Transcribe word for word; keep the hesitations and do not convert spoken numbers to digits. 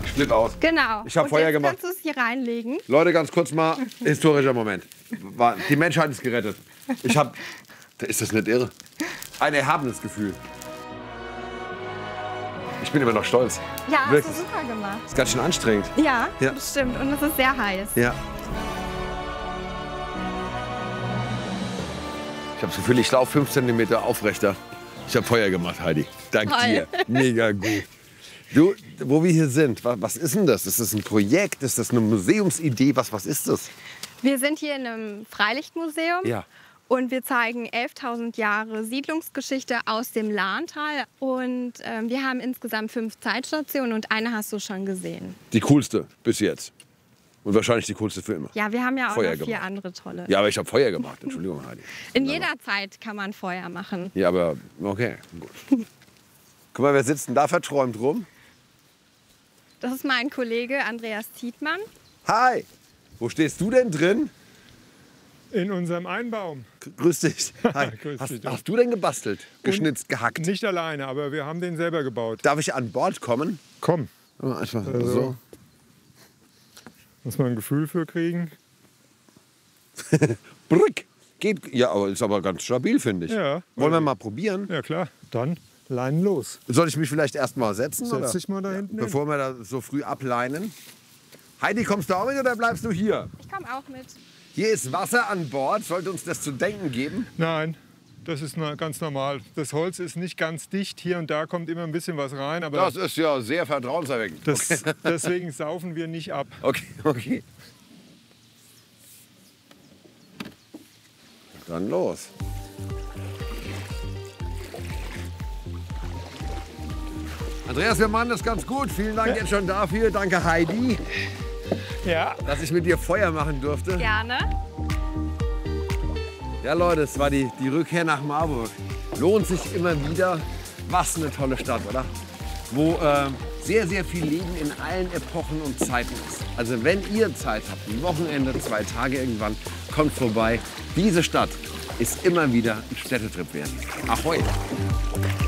Schnitt aus. Genau. Ich habe Und Feuer jetzt gemacht. kannst du es hier reinlegen. Leute, ganz kurz mal, historischer Moment. War- Die Menschheit ist gerettet. Ich habe, ist das nicht irre? Ein erhabenes Gefühl. Ich bin immer noch stolz. Ja, hast Wirklich. du super gemacht. Ist ganz schön anstrengend. Ja, Ja. das stimmt. Und es ist sehr heiß. Ja. Ich habe das Gefühl, ich laufe fünf Zentimeter aufrechter. Ich habe Feuer gemacht, Heidi. Dank Toll. dir. Mega gut. Du, wo wir hier sind, wa- was ist denn das? Ist das ein Projekt? Ist das eine Museumsidee? Was, was ist das? Wir sind hier in einem Freilichtmuseum. Ja. Und wir zeigen elftausend Jahre Siedlungsgeschichte aus dem Lahntal. Und ähm, wir haben insgesamt fünf Zeitstationen und eine hast du schon gesehen. Die coolste bis jetzt. Und wahrscheinlich die coolste für immer. Ja, wir haben ja auch Feuer noch vier gemacht. andere tolle. Ja, aber ich habe Feuer gemacht. Entschuldigung, Heidi. In jeder Zeit kann man Feuer machen. Ja, aber okay, gut. Guck mal, wer sitzt denn da verträumt rum? Das ist mein Kollege Andreas Tietmann. Hi, wo stehst du denn drin? In unserem Einbaum. Grüß dich. Hi. Grüß Hast, dich. hast du denn gebastelt, geschnitzt, gehackt? Nicht alleine, aber wir haben den selber gebaut. Darf ich an Bord kommen? Komm, Oh, einfach Also. so. muss man ein Gefühl für kriegen. Brück. Geht, ja, aber ist aber ganz stabil, finde ich. Ja. Wollen wir mal probieren? Ja klar, dann leinen los. Soll ich mich vielleicht erst mal setzen? Setz oder? dich mal da hinten hin. Bevor wir da so früh ableinen. Heidi, kommst du auch mit oder bleibst du hier? Ich komme auch mit. Hier ist Wasser an Bord. Sollte uns das zu denken geben? Nein, das ist na- ganz normal. Das Holz ist nicht ganz dicht. Hier und da kommt immer ein bisschen was rein. Aber Das ist ja sehr vertrauenserweckend. das, deswegen saufen wir nicht ab. Okay, okay. Dann los. Andreas, wir machen das ganz gut. Vielen Dank jetzt schon dafür. Danke, Heidi, Ja. dass ich mit dir Feuer machen durfte. Gerne. Ja, Leute, es war die, die Rückkehr nach Marburg. Lohnt sich immer wieder. Was eine tolle Stadt, oder? Wo äh, sehr, sehr viel Leben in allen Epochen und Zeiten ist. Also wenn ihr Zeit habt, ein Wochenende, zwei Tage irgendwann, kommt vorbei. Diese Stadt ist immer wieder ein Städtetrip wert. Ahoi!